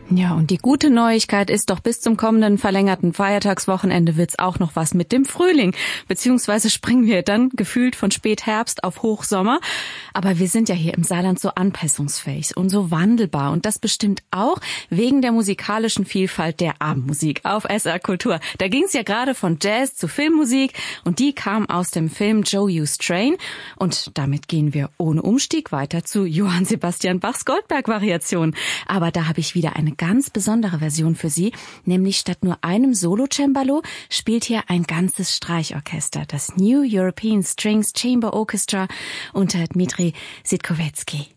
Ja, und die gute Neuigkeit ist doch, bis zum kommenden verlängerten Feiertagswochenende wird's auch noch was mit dem Frühling. Beziehungsweise springen wir dann gefühlt von Spätherbst auf Hochsommer. Aber wir sind ja hier im Saarland so anpassungsfähig und so wandelbar. Und das bestimmt auch wegen der musikalischen Vielfalt der Abendmusik auf SR Kultur. Da ging's ja gerade von Jazz zu Filmmusik und die kam aus dem Film Joe Hughes Train. Und damit gehen wir ohne Umstieg weiter zu Johann Sebastian Bachs Goldberg-Variation. Aber da habe ich wieder eine ganz besondere Version für Sie, nämlich statt nur einem Solo-Cembalo spielt hier ein ganzes Streichorchester, das New European Strings Chamber Orchestra unter Dmitri Sitkovetsky.